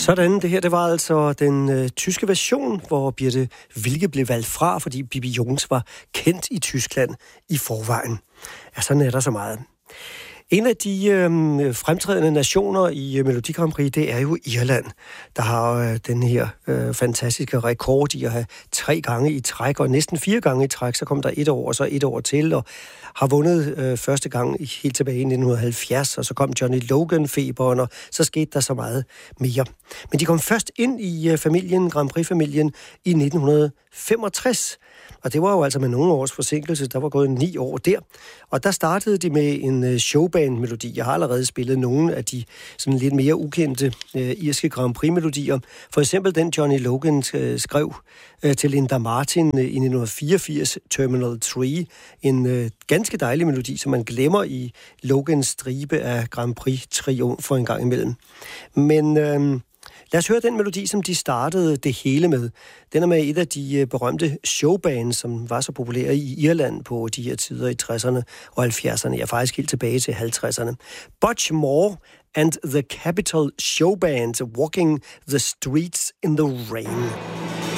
Sådan, det her, det var altså den tyske version, hvor Birte Wilke blev valgt fra, fordi Bibi Jones var kendt i Tyskland i forvejen. Ja, sådan er der så meget. En af de fremtrædende nationer i Melodi Grand Prix, det er jo Irland, der har den her fantastiske rekord i at have 3 gange i træk, og næsten 4 gange i træk, så kom der 1 år, og så 1 år til, og har vundet første gang helt tilbage i 1970, og så kom Johnny Logan-feberen, og så skete der så meget mere. Men de kom først ind i familien, Grand Prix-familien, i 1965, og det var jo altså med nogle års forsinkelse, der var gået 9 år der. Og der startede de med en showband-melodi. Jeg har allerede spillet nogle af de sådan lidt mere ukendte irske Grand Prix-melodier. For eksempel den Johnny Logan skrev til Linda Martin i 1984, Terminal 3. En ganske dejlig melodi, som man glemmer i Logans stribe af Grand Prix-triumfer en gang imellem. Men lad os høre den melodi, som de startede det hele med. Den er med et af de berømte showbands, som var så populære i Irland på de her tider i 60'erne og 70'erne. Ja, faktisk helt tilbage til 50'erne. Butch Moore and the Capital Showband, Walking the Streets in the Rain.